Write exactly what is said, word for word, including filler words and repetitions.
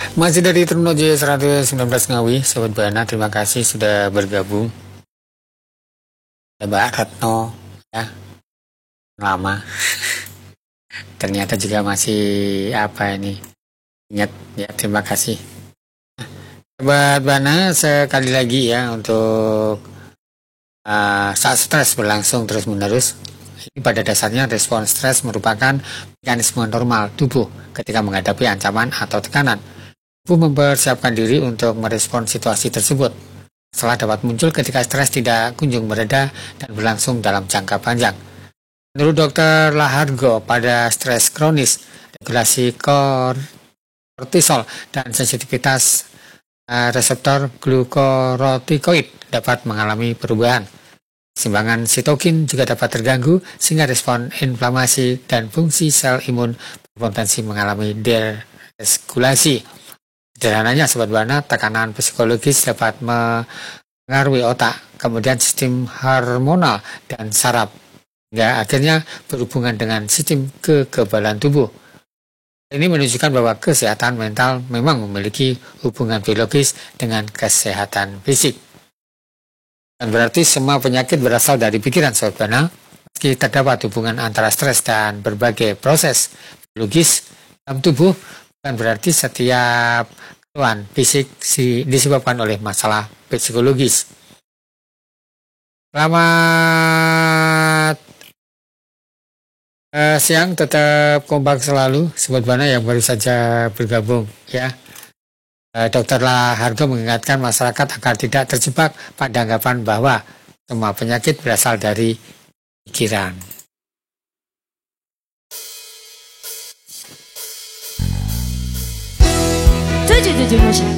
Masih dari Trunojoyo seratus sembilan belas Ngawi, Sobat Bana, terima kasih sudah bergabung. Mbak Retno, ya, lama. Ternyata juga masih apa ini, ingat ya, terima kasih. Sobat Bana, sekali lagi ya untuk uh, saat stres berlangsung terus-menerus, ini pada dasarnya respon stres merupakan mekanisme normal tubuh ketika menghadapi ancaman atau tekanan. Tubuh mempersiapkan diri untuk merespon situasi tersebut. Setelah dapat muncul ketika stres tidak kunjung mereda dan berlangsung dalam jangka panjang. Menurut dokter Lahargo, pada stres kronis, regulasi kortisol dan sensitivitas uh, reseptor glukorotikoid dapat mengalami perubahan. Keseimbangan sitokin juga dapat terganggu sehingga respon inflamasi dan fungsi sel imun berpotensi mengalami deregulasi. Sederhananya, Sobat Bana, tekanan psikologis dapat mengaruhi otak, kemudian sistem hormonal dan saraf, hingga akhirnya berhubungan dengan sistem kekebalan tubuh. Ini menunjukkan bahwa kesehatan mental memang memiliki hubungan biologis dengan kesehatan fisik. Dan berarti semua penyakit berasal dari pikiran, Sobat Bana. Meski terdapat hubungan antara stres dan berbagai proses biologis dalam tubuh, bukan berarti setiap keluhan fisik disebabkan oleh masalah psikologis. Selamat uh, siang, tetap kompak selalu, Sobat Bana yang baru saja bergabung ya. Uh, Dokter Lahargo mengingatkan masyarakat agar tidak terjebak pada anggapan bahwa semua penyakit berasal dari pikiran. tujuh tujuh Motion